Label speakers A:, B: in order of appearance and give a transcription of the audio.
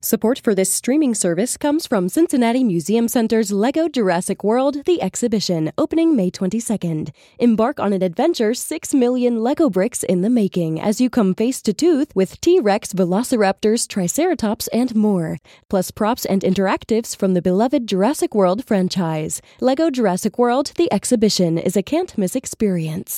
A: Support for this streaming service comes from Cincinnati Museum Center's Lego Jurassic World: The Exhibition, opening May 22nd. Embark on an adventure 6 million Lego bricks in the making as you come face to tooth with T-Rex, Velociraptors, Triceratops, and more. Plus props and interactives from the beloved Jurassic World franchise. Lego Jurassic World: The Exhibition is a can't-miss experience.